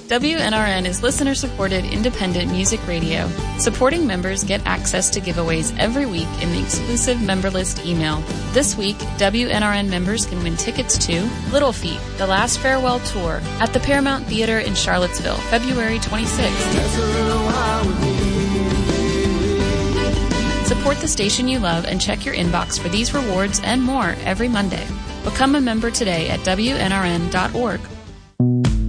WNRN is listener-supported independent music radio. Supporting members get access to giveaways every week in the exclusive member list email. This week, WNRN members can win tickets to Little Feat, The Last Farewell Tour at the Paramount Theater in Charlottesville, February 26th. Support the station you love and check your inbox for these rewards and more every Monday. Become a member today at WNRN.org